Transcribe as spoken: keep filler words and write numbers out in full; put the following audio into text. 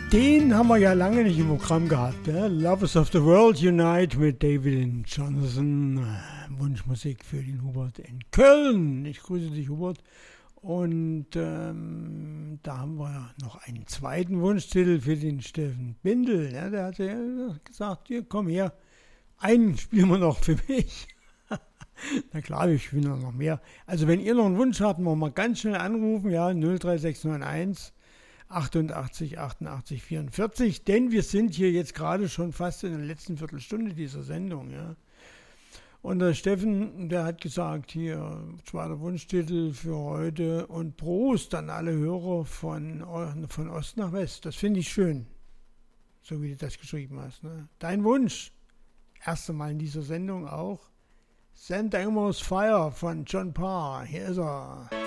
Den haben wir ja lange nicht im Programm gehabt. Ja? Lovers of the World Unite mit David Johnson. Wunschmusik für den Hubert in Köln. Ich grüße dich, Hubert. Und ähm, da haben wir noch einen zweiten Wunschtitel für den Steffen Bindel. Ja? Der hat ja gesagt, hier, komm her, einen spielen wir noch für mich. Na klar, wir spielen noch mehr. Also wenn ihr noch einen Wunsch habt, wollen wir mal ganz schnell anrufen, ja, null drei sechs neun eins achtundachtzig, achtundachtzig, vierundvierzig, denn wir sind hier jetzt gerade schon fast in der letzten Viertelstunde dieser Sendung, ja. Und der Steffen, der hat gesagt, hier, zweiter Wunschtitel für heute und Prost an alle Hörer von, von Ost nach West. Das finde ich schön, so wie du das geschrieben hast, ne? Dein Wunsch, erste Mal in dieser Sendung auch, St. Elmo's Fire von John Parr, hier ist er.